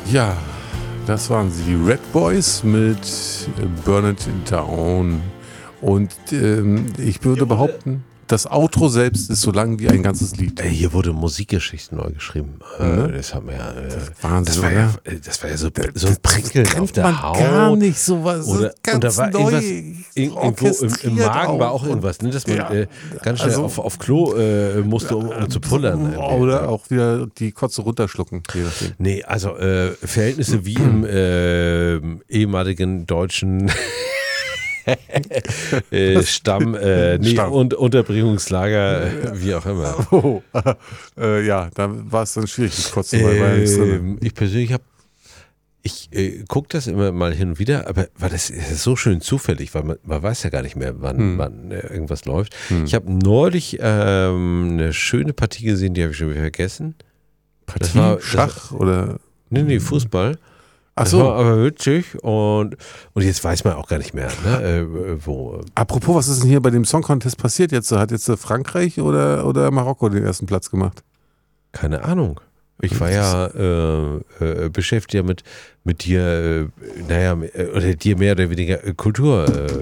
Ja, das waren sie, die Red Boys mit Burn It Down. Und ich würde behaupten, das Outro selbst ist so lang wie ein ganzes Lied. Hier wurde Musikgeschichten neu geschrieben. Das haben wir ja. Wahnsinn, das war ja so ein Prickeln auf der Haut. Gar nicht sowas. Oder, ganz und da war neu, irgendwo im Magen war auch irgendwas, ne, dass man ganz schnell auf Klo musste, um zu pullern. Oder auch wieder die Kotze runterschlucken. Nee, also Verhältnisse wie im ehemaligen deutschen Stamm, und Unterbringungslager, wie auch immer. Ja, da war es dann schwierig mit Kotzen. Ich persönlich gucke das immer mal hin und wieder, aber weil das ist so schön zufällig, weil man weiß ja gar nicht mehr, wann irgendwas läuft. Ich habe neulich eine schöne Partie gesehen, die habe ich schon wieder vergessen. Das war Schach oder? Nee, Fußball. Ach so. Das war aber witzig und jetzt weiß man auch gar nicht mehr, ne, wo. Apropos, was ist denn hier bei dem Song Contest passiert jetzt? Hat jetzt Frankreich oder Marokko den ersten Platz gemacht? Keine Ahnung. Ich war ja beschäftigt mit dir, oder dir mehr oder weniger Kultur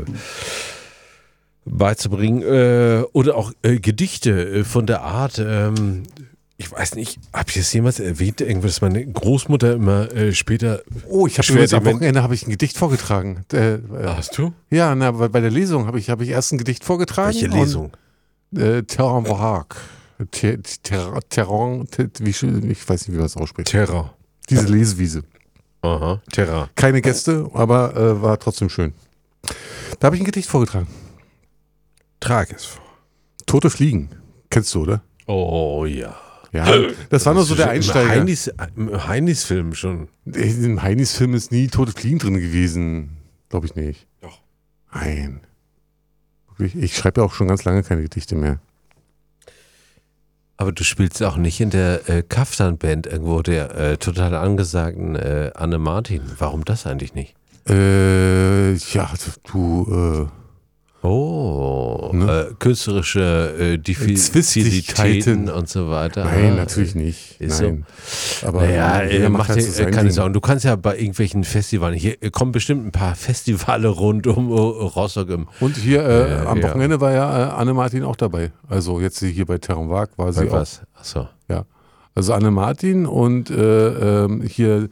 beizubringen oder auch Gedichte von der Art. Ich weiß nicht, habe ich das jemals erwähnt, irgendwas, dass meine Großmutter immer später... Oh, ich habe am Wochenende ein Gedicht vorgetragen. Hast du? Ja, bei der Lesung habe ich erst ein Gedicht vorgetragen. Welche Lesung? Terrain Vague. Terrain, ich weiß nicht, wie man das ausspricht. Terrain. Diese Lesewiese. Aha, Terrain. Keine Gäste, aber war trotzdem schön. Da habe ich ein Gedicht vorgetragen. Trag es vor. Tote Fliegen. Kennst du, oder? Oh ja. Ja, das war nur so der Einsteiger. Im Heinis-Film schon. Im Heinis-Film ist nie Tote Fliegen drin gewesen. Glaube ich nicht. Doch. Nein. Ich schreibe ja auch schon ganz lange keine Gedichte mehr. Aber du spielst auch nicht in der Kaftan-Band irgendwo, der total angesagten Anne Martin. Warum das eigentlich nicht? Ja, du... künstlerische Diffizilitäten und so weiter. Nein, natürlich nicht. Nein. So. Aber macht halt keine Sorgen. Du kannst ja bei irgendwelchen Festivals, hier kommen bestimmt ein paar Festivale rund um Rostock. Und hier am Wochenende war ja Anne Martin auch dabei. Also jetzt hier bei Terrain Vague war sie auch. Achso. Ja. Also Anne Martin und hier,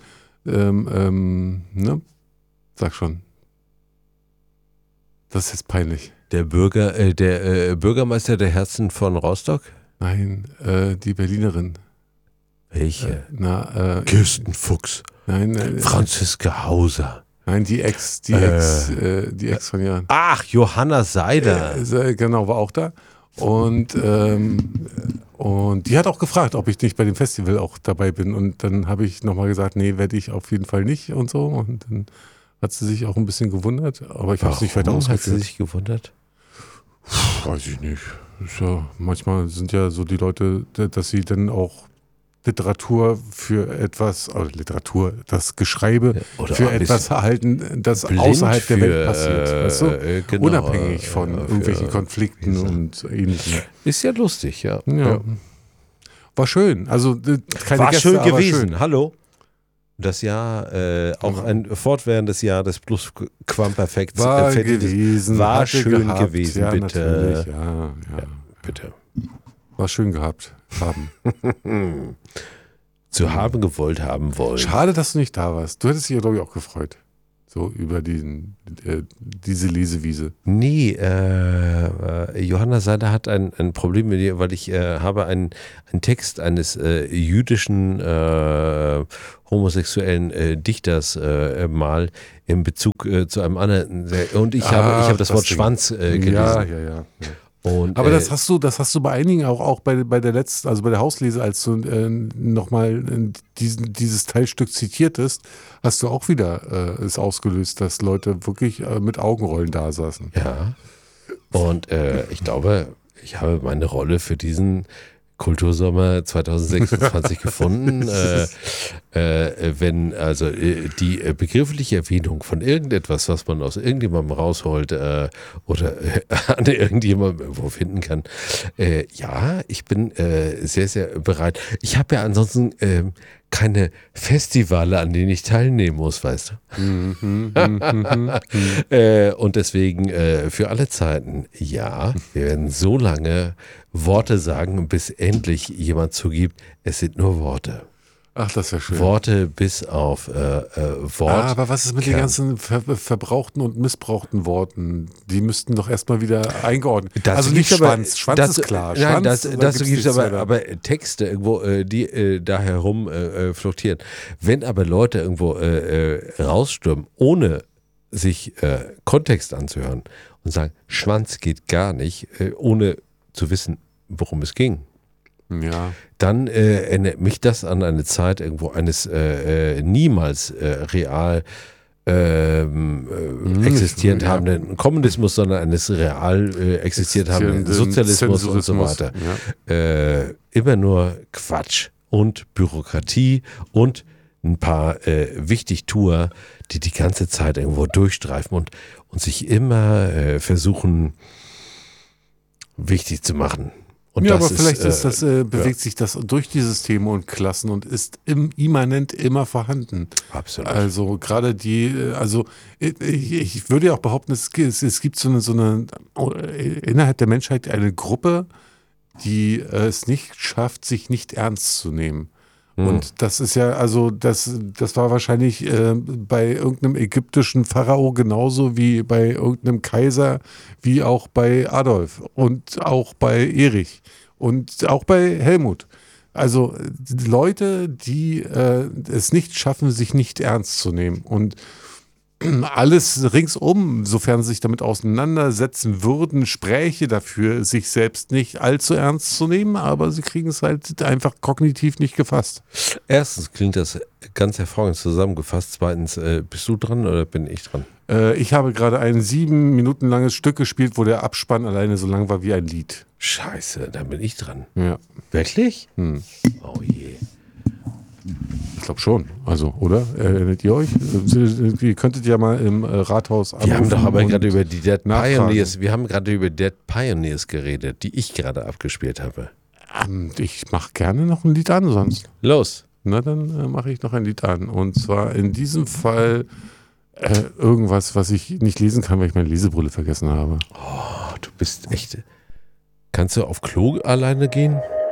sag schon. Das ist jetzt peinlich. Der Bürgermeister der Herzen von Rostock? Nein, die Berlinerin. Welche? Kirsten Fuchs. Nein. Franziska Hauser. Nein, die Ex von Jan. Ach, Johanna Seider. Genau, war auch da. Und die hat auch gefragt, ob ich nicht bei dem Festival auch dabei bin. Und dann habe ich nochmal gesagt, nee, werde ich auf jeden Fall nicht und so. Und dann hat sie sich auch ein bisschen gewundert, aber ich habe es nicht weiter ausgeführt. Hat sie sich gewundert? Weiß ich nicht. Ja, manchmal sind ja so die Leute, dass sie dann auch Literatur für etwas, das Geschreibe für etwas erhalten, das außerhalb der Welt passiert. Weißt du? Genau, unabhängig von irgendwelchen Konflikten und Ähnlichem. Ist ja lustig, ja. War schön. Also keine war Gäste, schön gewesen. Schön. Hallo. Das Jahr, auch ein fortwährendes Jahr des Plusquamperfekts. War gewesen. War schön gewesen, ja, bitte. Ja, bitte. War schön gehabt. Haben. Zu haben gewollt, haben wollen. Schade, dass du nicht da warst. Du hättest dich ja, glaube ich, auch gefreut. So über diese Lesewiese. Nee, Johanna Seider hat ein Problem mit dir, weil ich habe einen Text eines jüdischen homosexuellen Dichters mal in Bezug zu einem anderen. Und ich habe das Wort Schwanz gelesen. Ja. Und, aber das hast du bei einigen auch bei der letzten, also bei der Hauslese, als du nochmal dieses Teilstück zitiertest, hast du auch wieder es ausgelöst, dass Leute wirklich mit Augenrollen da saßen. Ja. Und ich glaube, ich habe meine Rolle für diesen Kultursommer 2026 gefunden. wenn also die begriffliche Erwähnung von irgendetwas, was man aus irgendjemandem rausholt oder an irgendjemandem irgendwo finden kann, ja, ich bin sehr, sehr bereit. Ich habe ja ansonsten keine Festivale, an denen ich teilnehmen muss, weißt du. Und deswegen für alle Zeiten, ja, wir werden so lange Worte sagen, bis endlich jemand zugibt, es sind nur Worte. Ach, das ist ja schön. Worte bis auf Wort. Aber was ist mit den ganzen verbrauchten und missbrauchten Worten? Die müssten doch erstmal wieder eingeordnet werden. Also nicht Schwanz. Schwanz ist klar. Nein, Schwanz, dazu gibt es aber Texte irgendwo, die da herum fluktuieren. Wenn aber Leute irgendwo rausstürmen, ohne sich Kontext anzuhören und sagen, Schwanz geht gar nicht, ohne zu wissen, worum es ging. Ja. Dann erinnert mich das an eine Zeit irgendwo eines niemals real existierend habenden Kommunismus, sondern eines real existierend habenden Sozialismus und so weiter. Ja. Immer nur Quatsch und Bürokratie und ein paar Wichtigtuer, die die ganze Zeit irgendwo durchstreifen und sich immer versuchen, wichtig zu machen. Und ja, aber vielleicht bewegt sich das durch die Systeme und Klassen und ist immanent immer vorhanden. Absolut. Also gerade ich würde ja auch behaupten, es gibt so eine innerhalb der Menschheit eine Gruppe, die es nicht schafft, sich nicht ernst zu nehmen. Und das ist ja, also das war wahrscheinlich bei irgendeinem ägyptischen Pharao genauso wie bei irgendeinem Kaiser, wie auch bei Adolf und auch bei Erich und auch bei Helmut. Also Leute, die es nicht schaffen, sich nicht ernst zu nehmen und alles ringsum, sofern sie sich damit auseinandersetzen würden, spräche dafür, sich selbst nicht allzu ernst zu nehmen, aber sie kriegen es halt einfach kognitiv nicht gefasst. Erstens klingt das ganz hervorragend zusammengefasst. Zweitens, bist du dran oder bin ich dran? Ich habe gerade ein 7 Minuten langes Stück gespielt, wo der Abspann alleine so lang war wie ein Lied. Scheiße, dann bin ich dran. Ja. Wirklich? Oh je. Ich glaube schon, also, oder? Erinnert ihr euch? Ihr könntet ja mal im Rathaus anrufen. Wir haben doch aber gerade über die Dead Pioneers, Dead Pioneers geredet, die ich gerade abgespielt habe. Ich mache gerne noch ein Lied an sonst. Los. Na, dann mache ich noch ein Lied an. Und zwar in diesem Fall irgendwas, was ich nicht lesen kann, weil ich meine Lesebrille vergessen habe. Oh, du bist echt... Kannst du auf Klo alleine gehen?